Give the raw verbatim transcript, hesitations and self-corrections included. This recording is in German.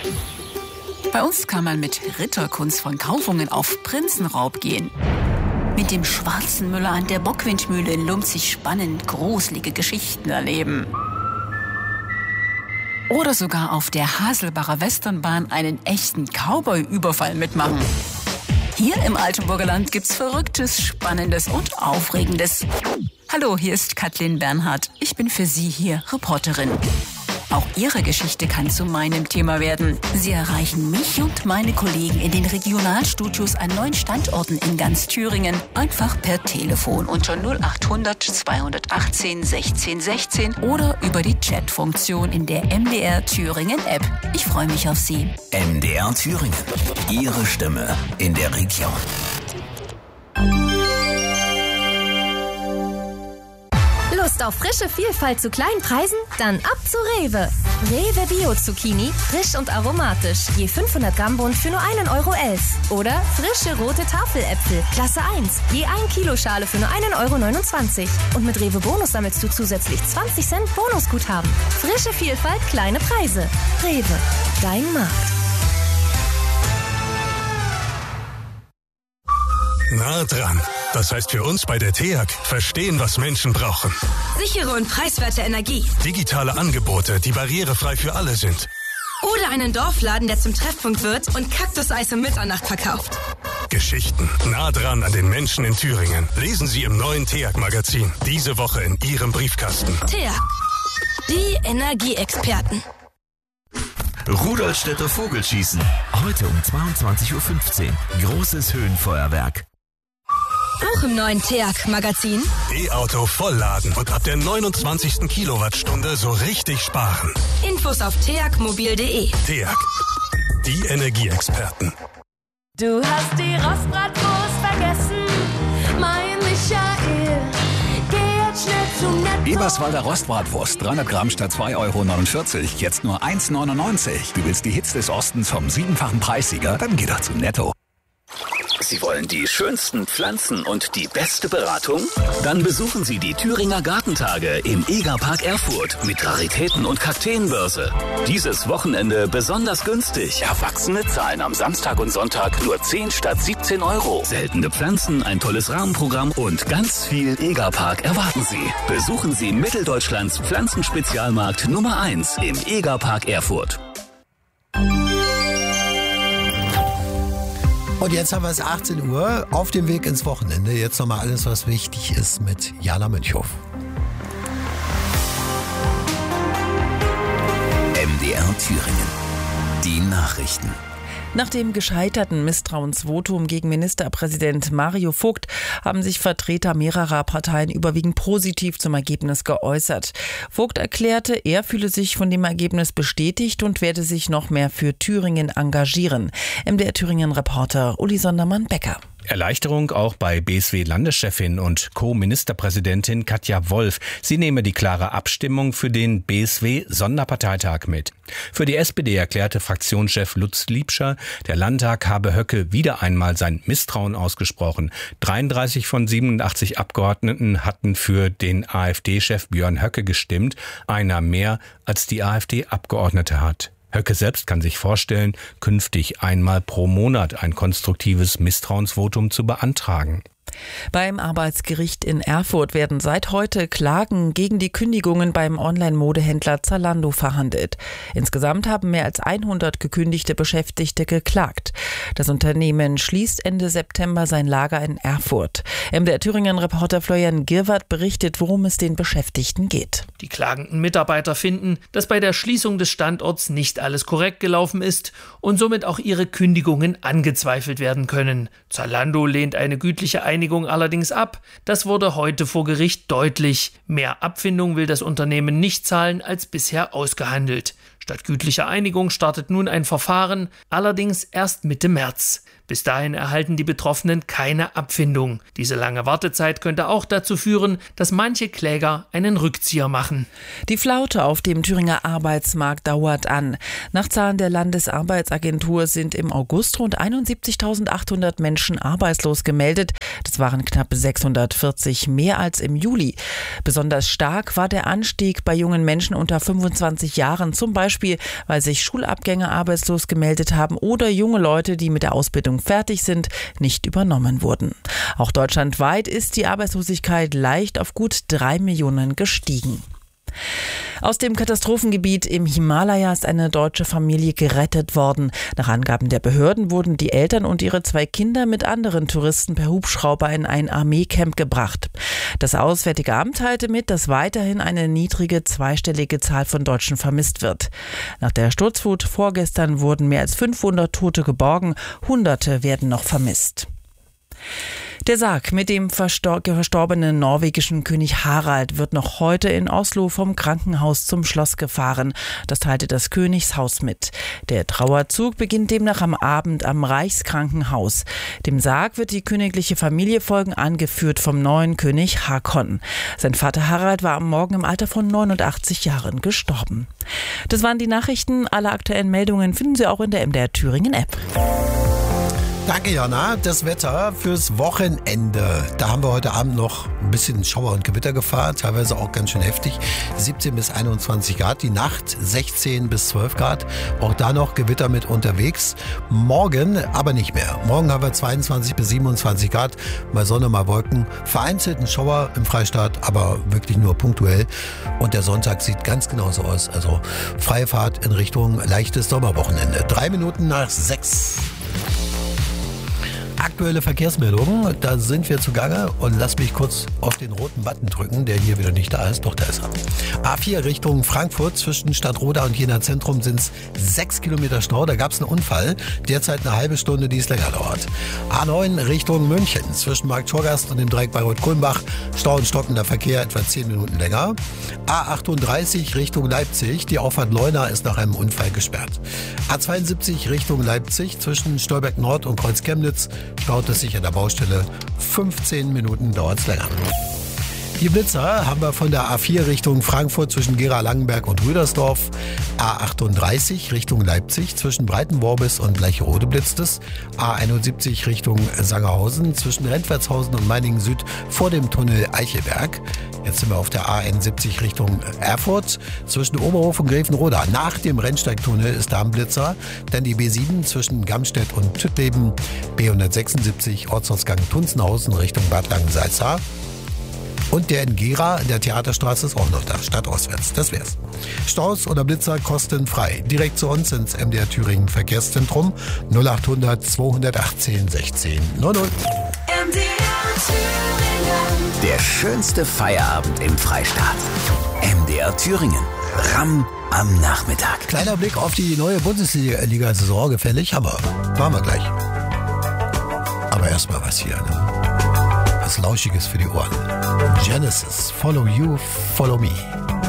Bei uns kann man mit Ritterkunst von Kaufungen auf Prinzenraub gehen. Mit dem schwarzen Müller an der Bockwindmühle in Lumpzig spannend gruselige Geschichten erleben. Oder sogar auf der Haselbacher Westernbahn einen echten Cowboy-Überfall mitmachen. Hier im Altenburger Land gibt's Verrücktes, Spannendes und Aufregendes. Hallo, hier ist Kathleen Bernhard. Ich bin für Sie hier Reporterin. Auch Ihre Geschichte kann zu meinem Thema werden. Sie erreichen mich und meine Kollegen in den Regionalstudios an neun Standorten in ganz Thüringen. Einfach per Telefon unter null acht hundert zweihundertachtzehn sechzehn sechzehn oder über die Chatfunktion in der M D R Thüringen App. Ich freue mich auf Sie. M D R Thüringen. Ihre Stimme in der Region. Lust auf frische Vielfalt zu kleinen Preisen? Dann ab zu Rewe. Rewe Bio Zucchini, frisch und aromatisch. Je fünfhundert Gramm Bund für nur einen Euro elf. Oder frische rote Tafeläpfel, Klasse eins. Je ein Kilo Schale für nur einen Euro neunundzwanzig. Und mit Rewe Bonus sammelst du zusätzlich zwanzig Cent Bonusguthaben. Frische Vielfalt, kleine Preise. Rewe, dein Markt. Nah dran. Das heißt für uns bei der T E A G, verstehen, was Menschen brauchen. Sichere und preiswerte Energie. Digitale Angebote, die barrierefrei für alle sind. Oder einen Dorfladen, der zum Treffpunkt wird und Kaktuseis um Mitternacht verkauft. Geschichten nah dran an den Menschen in Thüringen. Lesen Sie im neuen T E A G-Magazin. Diese Woche in Ihrem Briefkasten. T E A G. Die Energieexperten. Rudolstädter Vogelschießen. Heute um zweiundzwanzig Uhr fünfzehn. Großes Höhenfeuerwerk. Auch im neuen T E A G-Magazin. E-Auto vollladen und ab der neunundzwanzigsten Kilowattstunde so richtig sparen. Infos auf t e a g mobil punkt d e. T E A G. Die Energieexperten. Du hast die Rostbratwurst vergessen, mein Michael. Geh jetzt schnell zum Netto. Eberswalder Rostbratwurst, dreihundert Gramm statt zwei Euro neunundvierzig, jetzt nur eins neunundneunzig. Du willst die Hits des Ostens vom siebenfachen Preissieger? Dann geh doch zum Netto. Sie wollen die schönsten Pflanzen und die beste Beratung? Dann besuchen Sie die Thüringer Gartentage im Egerpark Erfurt mit Raritäten und Kakteenbörse. Dieses Wochenende besonders günstig. Erwachsene zahlen am Samstag und Sonntag nur zehn statt siebzehn Euro. Seltene Pflanzen, ein tolles Rahmenprogramm und ganz viel Egerpark erwarten Sie. Besuchen Sie Mitteldeutschlands Pflanzenspezialmarkt Nummer eins im Egerpark Erfurt. Und jetzt haben wir es achtzehn Uhr, auf dem Weg ins Wochenende. Jetzt nochmal alles, was wichtig ist mit Jana Münchhoff. M D R Thüringen. Die Nachrichten. Nach dem gescheiterten Misstrauensvotum gegen Ministerpräsident Mario Vogt haben sich Vertreter mehrerer Parteien überwiegend positiv zum Ergebnis geäußert. Vogt erklärte, er fühle sich von dem Ergebnis bestätigt und werde sich noch mehr für Thüringen engagieren. M D R Thüringen-Reporter Uli Sondermann-Becker. Erleichterung auch bei B S W-Landeschefin und Co-Ministerpräsidentin Katja Wolf. Sie nehme die klare Abstimmung für den B S W-Sonderparteitag mit. Für die S P D erklärte Fraktionschef Lutz Liebscher, der Landtag habe Höcke wieder einmal sein Misstrauen ausgesprochen. dreiunddreißig von siebenundachtzig Abgeordneten hatten für den AfD-Chef Björn Höcke gestimmt, einer mehr als die AfD-Abgeordnete hat. Höcke selbst kann sich vorstellen, künftig einmal pro Monat ein konstruktives Misstrauensvotum zu beantragen. Beim Arbeitsgericht in Erfurt werden seit heute Klagen gegen die Kündigungen beim Online-Modehändler Zalando verhandelt. Insgesamt haben mehr als hundert gekündigte Beschäftigte geklagt. Das Unternehmen schließt Ende September sein Lager in Erfurt. M D R Thüringen-Reporter Florian Girwart berichtet, worum es den Beschäftigten geht. Die klagenden Mitarbeiter finden, dass bei der Schließung des Standorts nicht alles korrekt gelaufen ist und somit auch ihre Kündigungen angezweifelt werden können. Zalando lehnt eine gütliche Einigung allerdings ab. Das wurde heute vor Gericht deutlich. Mehr Abfindung will das Unternehmen nicht zahlen als bisher ausgehandelt. Statt gütlicher Einigung startet nun ein Verfahren, allerdings erst Mitte März. Bis dahin erhalten die Betroffenen keine Abfindung. Diese lange Wartezeit könnte auch dazu führen, dass manche Kläger einen Rückzieher machen. Die Flaute auf dem Thüringer Arbeitsmarkt dauert an. Nach Zahlen der Landesarbeitsagentur sind im August rund einundsiebzigtausendachthundert Menschen arbeitslos gemeldet. Das waren knapp sechshundertvierzig mehr als im Juli. Besonders stark war der Anstieg bei jungen Menschen unter fünfundzwanzig Jahren, zum Beispiel, weil sich Schulabgänger arbeitslos gemeldet haben oder junge Leute, die mit der Ausbildung fertig sind, nicht übernommen wurden. Auch deutschlandweit ist die Arbeitslosigkeit leicht auf gut drei Millionen gestiegen. Aus dem Katastrophengebiet im Himalaya ist eine deutsche Familie gerettet worden. Nach Angaben der Behörden wurden die Eltern und ihre zwei Kinder mit anderen Touristen per Hubschrauber in ein Armeecamp gebracht. Das Auswärtige Amt teilte mit, dass weiterhin eine niedrige zweistellige Zahl von Deutschen vermisst wird. Nach der Sturzflut vorgestern wurden mehr als fünfhundert Tote geborgen, Hunderte werden noch vermisst. Der Sarg mit dem verstorbenen norwegischen König Harald wird noch heute in Oslo vom Krankenhaus zum Schloss gefahren. Das teilte das Königshaus mit. Der Trauerzug beginnt demnach am Abend am Reichskrankenhaus. Dem Sarg wird die königliche Familie folgen, angeführt vom neuen König Haakon. Sein Vater Harald war am Morgen im Alter von neunundachtzig Jahren gestorben. Das waren die Nachrichten. Alle aktuellen Meldungen finden Sie auch in der M D R Thüringen App. Danke, Jana. Das Wetter fürs Wochenende. Da haben wir heute Abend noch ein bisschen Schauer- und Gewittergefahr, teilweise auch ganz schön heftig. siebzehn bis einundzwanzig Grad, die Nacht sechzehn bis zwölf Grad. Auch da noch Gewitter mit unterwegs. Morgen aber nicht mehr. Morgen haben wir zweiundzwanzig bis siebenundzwanzig Grad, mal Sonne, mal Wolken. Vereinzelt ein Schauer im Freistaat, aber wirklich nur punktuell. Und der Sonntag sieht ganz genauso aus. Also freie Fahrt in Richtung leichtes Sommerwochenende. Drei Minuten nach sechs. Aktuelle Verkehrsmeldungen, da sind wir zugange und lass mich kurz auf den roten Button drücken, der hier wieder nicht da ist. Doch, da ist er. A vier Richtung Frankfurt, zwischen Stadtroda und Jena Zentrum sind es sechs Kilometer Stau. Da gab es einen Unfall, derzeit eine halbe Stunde, die es länger dauert. A neun Richtung München, zwischen Markt Schorgast und dem Dreieck Bayreuth-Kulmbach, Stau und stockender Verkehr etwa zehn Minuten länger. A achtunddreißig Richtung Leipzig, die Auffahrt Leuna ist nach einem Unfall gesperrt. A zweiundsiebzig Richtung Leipzig, zwischen Stolberg Nord und Kreuz Chemnitz, staut es sich an der Baustelle. fünfzehn Minuten dauert es länger. Die Blitzer haben wir von der A vier Richtung Frankfurt zwischen Gera-Langenberg und Rüdersdorf. A achtunddreißig Richtung Leipzig zwischen Breitenworbis und Bleicherode blitzt es. A einundsiebzig Richtung Sangerhausen zwischen Rentwertshausen und Meiningen Süd vor dem Tunnel Eichelberg. Jetzt sind wir auf der A einundsiebzig Richtung Erfurt zwischen Oberhof und Gräfenroda. Nach dem Rennsteigtunnel ist da ein Blitzer. Dann die B sieben zwischen Gamstedt und Tüttleben. B hundertsechsundsiebzig Ortsausgang Tunzenhausen Richtung Bad Langensalza. Und der in Gera in der Theaterstraße ist auch noch da, stadtauswärts. Das wär's. Staus oder Blitzer kostenfrei. Direkt zu uns ins M D R Thüringen Verkehrszentrum null achthundert zweihundertachtzehn sechzehn null null. M D R Thüringen. Der schönste Feierabend im Freistaat. M D R Thüringen. Ramm am Nachmittag. Kleiner Blick auf die neue Bundesliga-Saison. Gefällig, Hammer. Machen wir gleich. Aber erstmal was hier, ne? Was Lauschiges für die Ohren. Genesis, Follow You, Follow Me.